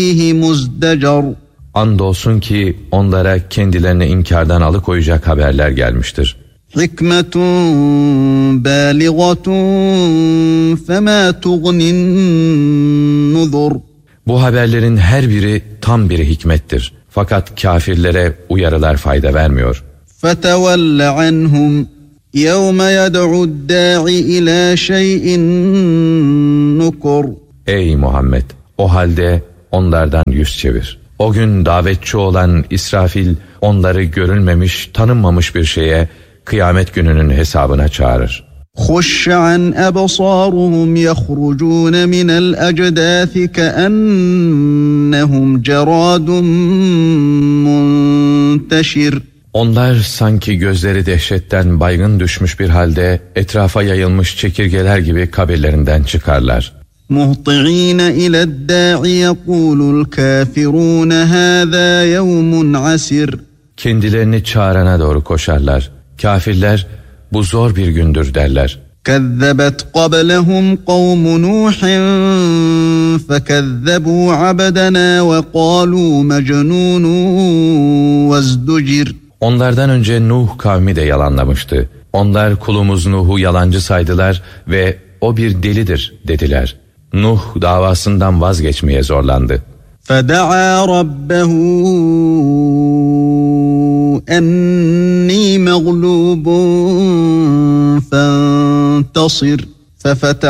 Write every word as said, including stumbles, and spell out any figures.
مزدجر. Andolsun ki onlara kendilerini inkardan alıkoyacak haberler gelmiştir. Hikmetun bâligatun femâ tugnin nuzur. Bu haberlerin her biri tam bir hikmettir. Fakat kafirlere uyarılar fayda vermiyor. فَتَوَلَّ عَنْهُمْ يَوْمَ يَدْعُ الدَّاعِ إِلَى شَيْءٍ نُكُرٍ. Ey Muhammed! O halde onlardan yüz çevir. O gün davetçi olan İsrafil onları görülmemiş, tanınmamış bir şeye kıyamet gününün hesabına çağırır. خُشَّ عَنْ أَبْصَارُهُمْ يَخْرُجُونَ مِنَ الْأَجْدَاثِ كَأَنَّهُمْ جَرَادٌ مُنْتَشِرٌ. Onlar sanki gözleri dehşetten baygın düşmüş bir halde etrafa yayılmış çekirgeler gibi kabirlerinden çıkarlar. مُهْطِعِينَ إِلَى الدَّاعِ يَقُولُ الْكَافِرُونَ هَذَا يَوْمٌ عَسِرٌ. Kendilerini çağırana doğru koşarlar. Kafirler bu zor bir gündür derler. كَذَّبَتْ قَبْلَهُمْ قَوْمُ نُوحٍ فَكَذَّبُوا عَبْدَنَا وَقَالُوا مَجْنُونٌ وَازْدُجِرٌ. Onlardan önce Nuh kavmi de yalanlamıştı. Onlar kulumuz Nuh'u yalancı saydılar ve o bir delidir dediler. Nuh davasından vazgeçmeye zorlandı. فَدَعَا رَبَّهُ أَنِّي مَغْلُوبٌ فَانْتَصِرْ فَفَتَحْنَا